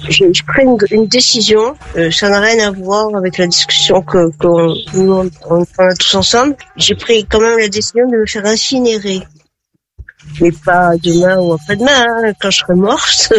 je prends une décision. Ça n'a rien à voir avec la discussion qu'on on a tous ensemble. J'ai pris quand même la décision de me faire incinérer. Mais pas demain ou après-demain, hein, quand je serai morte.